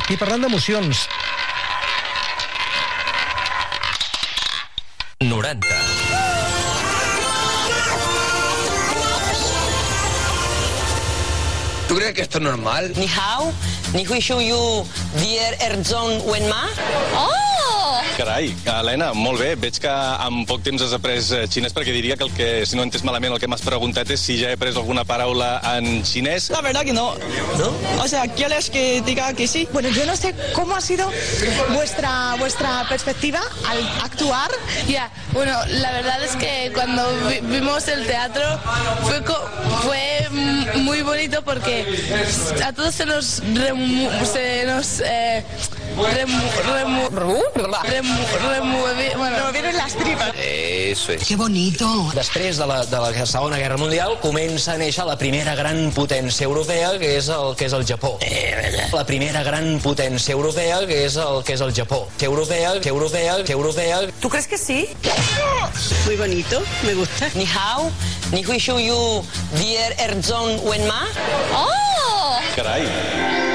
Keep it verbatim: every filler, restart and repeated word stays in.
I parlant d'emocions... noranta. ¿Tú crees que esto es normal? Ni hao, ni hui shu yu, dier erzong wen ma. Oh! Carai, Helena, molt bé. Veig que en poc temps has après xinès, perquè diria que, el que si no he entès malament, el que m'has preguntat és si ja he après alguna paraula en xinès. La verdad que no. ¿No? O sea, ¿quieres que diga que sí? Bueno, yo no sé cómo ha sido vuestra, vuestra perspectiva al actuar. Ya, yeah. Bueno, la verdad es que cuando vi vimos el teatro fue, co fue muy bonito porque a todos se nos... Remu se nos eh, remu remu remu remueve, bueno, Removieron las tripas. Eso es. ¡Qué bonito! Després de la, de la Segona Guerra Mundial comença a néixer la primera gran potència europea, que és el, que és el Japó. La primera gran potència europea, que és el, que és el Japó. Europea, europea, europea... ¿Tú crees que sí? Muy bonito, me gusta. Ni hao, ni hui shu yu, dier erzong wen ma. oh Carai.